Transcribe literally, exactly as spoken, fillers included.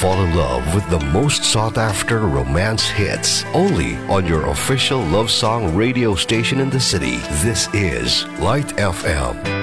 fall in love with the most sought-after romance hits only on your official love song radio station in the city. This is Light F M.